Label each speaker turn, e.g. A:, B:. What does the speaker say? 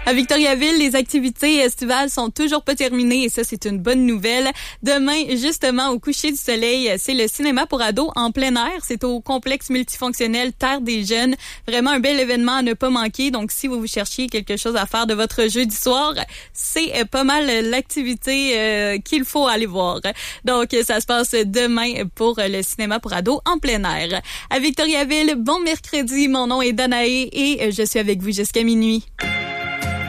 A: À Victoriaville, les activités estivales sont toujours pas terminées et ça, c'est une bonne nouvelle. Demain, justement, au coucher du soleil, c'est le cinéma pour ados en plein air. C'est au complexe multifonctionnel Terre des Jeunes. Vraiment un bel événement à ne pas manquer. Donc, si vous cherchiez quelque chose à faire de votre jeudi soir, c'est pas mal l'activité qu'il faut aller voir. Donc, ça se passe demain pour le cinéma pour ados en plein air. À Victoriaville, bon mercredi. Mon nom est Danae et je suis avec vous jusqu'à minuit.